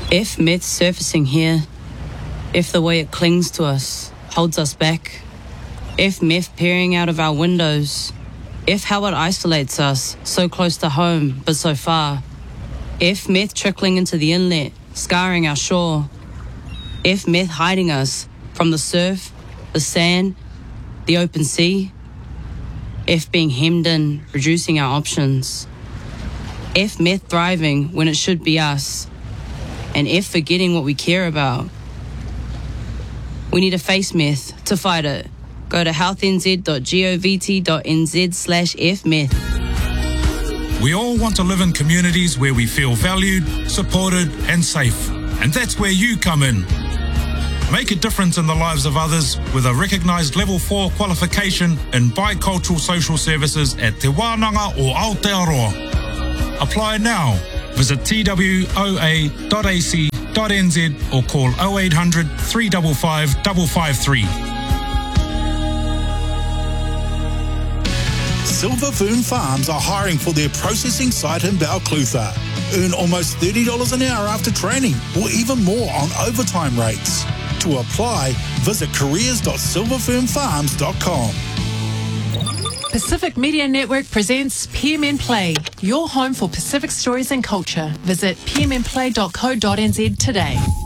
If myth surfacing here, if the way it clings to us holds us back, if myth peering out of our windows, if how it isolates us so close to home but so far, if myth trickling into the inlet, scarring our shore, if myth hiding us from the surf, the sand, the open sea, if being hemmed in, reducing our options, if myth thriving when it should be us, and if forgetting what we care about. We need to face myth to fight it. Go to healthnz.govt.nz/fmyth. We all want to live in communities where we feel valued, supported and safe. And that's where you come in. Make a difference in the lives of others with a recognised Level 4 qualification in Bicultural Social Services at Te Wānanga o Aotearoa. Apply now. Visit twoa.ac.nz or call 0800 355 553. Silver Fern Farms are hiring for their processing site in Balclutha. Earn almost $30 an hour after training, or even more on overtime rates. To apply, visit careers.silverfernfarms.com. Pacific Media Network presents PMN Play, your home for Pacific stories and culture. Visit pmnplay.co.nz today.